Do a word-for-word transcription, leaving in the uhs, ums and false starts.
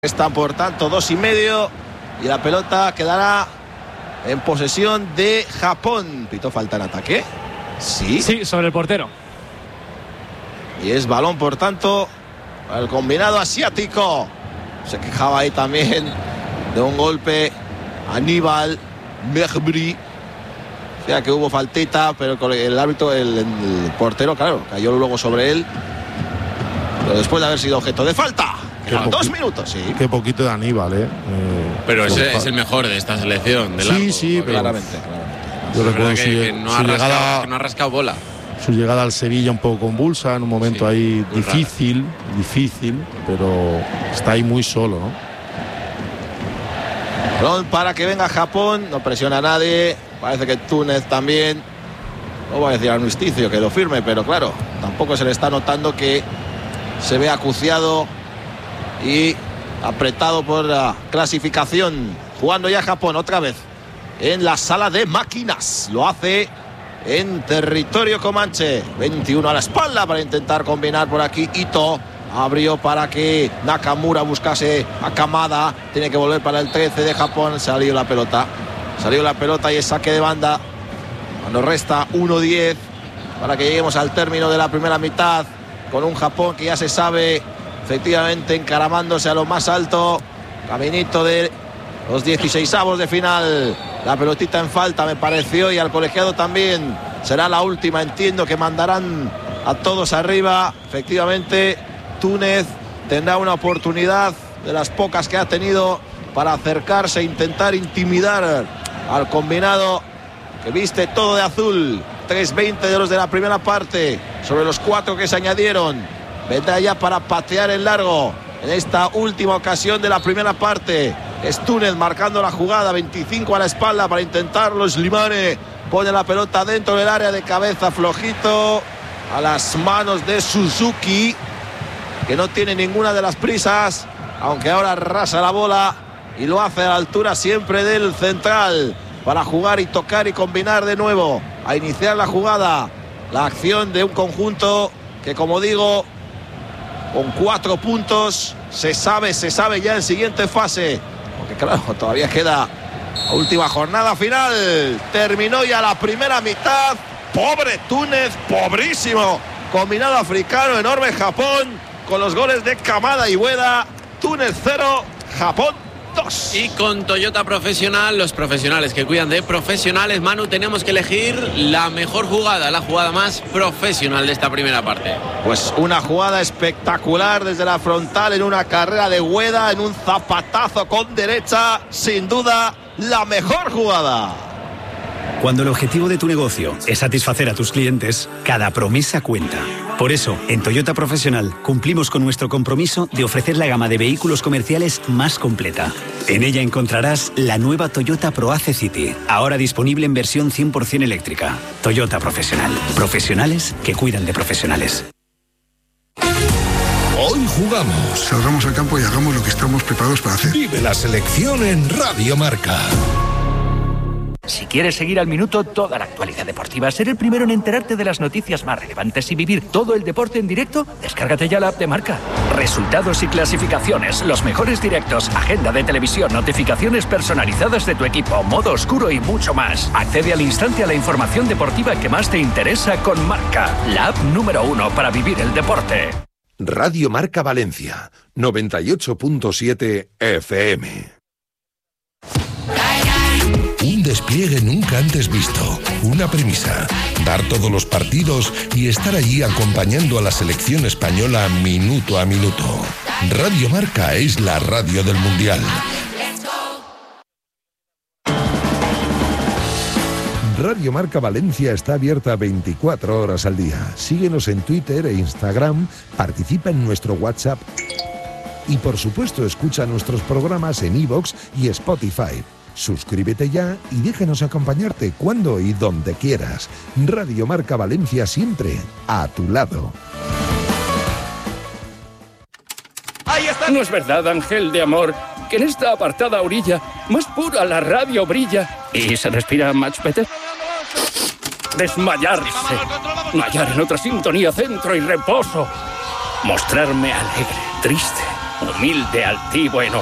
Están por tanto dos y medio y la pelota quedará en posesión de Japón. ¿Pitó falta en ataque? Sí. Sí, sobre el portero. Y es balón por tanto para el combinado asiático. Se quejaba ahí también de un golpe Aníbal Mejbri. O sea que hubo faltita, pero el árbitro, el, el portero, claro, cayó luego sobre él. Pero después de haber sido objeto de falta. Quedan dos minutos, sí. Qué poquito de Aníbal, ¿eh? eh pero ese es el mejor de esta selección. De sí, largo, sí, pero claramente, claramente. Yo recuerdo que, su, que no, su ha llegada, rascado, que no ha rascado bola. Su llegada al Sevilla un poco convulsa, en un momento sí, ahí difícil, rara. difícil, pero está ahí muy solo, ¿no? Balón para que venga Japón, no presiona a nadie. Parece que Túnez también. No voy a decir armisticio, quedó firme, pero claro, tampoco se le está notando que se ve acuciado y apretado por la clasificación. Jugando ya Japón otra vez en la sala de máquinas. Lo hace en territorio comanche. veintiuno a la espalda para intentar combinar por aquí. Ito abrió para que Nakamura buscase a Kamada. Tiene que volver para el trece de Japón. Salió la pelota. Salió la pelota y es saque de banda. Cuando resta uno diez para que lleguemos al término de la primera mitad. Con un Japón que ya se sabe efectivamente encaramándose a lo más alto. Caminito de los dieciseisavos de final. La pelotita en falta me pareció y al colegiado también. Será la última, entiendo que mandarán a todos arriba. Efectivamente Túnez tendrá una oportunidad de las pocas que ha tenido para acercarse e intentar intimidar al combinado que viste todo de azul. tres veinte de los de la primera parte sobre los cuatro que se añadieron. Vendrá ya para patear en largo en esta última ocasión de la primera parte. Es Túnez marcando la jugada, veinticinco a la espalda para intentarlo. Slimane pone la pelota dentro del área de cabeza, flojito a las manos de Suzuki, que no tiene ninguna de las prisas, aunque ahora arrasa la bola y lo hace a la altura siempre del central para jugar y tocar y combinar de nuevo, a iniciar la jugada, la acción de un conjunto que, como digo, con cuatro puntos se sabe, se sabe ya en siguiente fase, porque claro, todavía queda la última jornada final. Terminó ya la primera mitad. Pobre Túnez, pobrísimo combinado africano, enorme Japón, con los goles de Kamada y Ueda. Túnez cero, Japón dos. Y con Toyota Profesional, los profesionales que cuidan de profesionales, Manu, tenemos que elegir la mejor jugada, la jugada más profesional de esta primera parte. Pues una jugada espectacular desde la frontal en una carrera de Ueda, en un zapatazo con derecha, sin duda la mejor jugada. Cuando el objetivo de tu negocio es satisfacer a tus clientes, cada promesa cuenta. Por eso, en Toyota Profesional cumplimos con nuestro compromiso de ofrecer la gama de vehículos comerciales más completa. En ella encontrarás la nueva Toyota ProAce City, ahora disponible en versión cien por ciento eléctrica. Toyota Profesional. Profesionales que cuidan de profesionales. Hoy jugamos. Salgamos al campo y hagamos lo que estamos preparados para hacer. Vive la selección en Radio Marca. Si quieres seguir al minuto toda la actualidad deportiva, ser el primero en enterarte de las noticias más relevantes y vivir todo el deporte en directo, descárgate ya la app de Marca. Resultados y clasificaciones, los mejores directos, agenda de televisión, notificaciones personalizadas de tu equipo, modo oscuro y mucho más. Accede al instante a la información deportiva que más te interesa con Marca, la app número uno para vivir el deporte. Radio Marca Valencia, noventa y ocho punto siete F M. Un despliegue nunca antes visto, una premisa, dar todos los partidos y estar allí acompañando a la selección española minuto a minuto. Radio Marca es la radio del Mundial. Radio Marca Valencia está abierta veinticuatro horas al día. Síguenos en Twitter e Instagram, participa en nuestro WhatsApp y por supuesto escucha nuestros programas en iVoox y Spotify. Suscríbete ya y déjanos acompañarte cuando y donde quieras. Radio Marca Valencia, siempre a tu lado. Ahí está. No es verdad, ángel de amor, que en esta apartada orilla más pura la radio brilla y se respira much better. Desmayarse, hallar en otra sintonía centro y reposo, mostrarme alegre, triste humilde, altivo, enojado.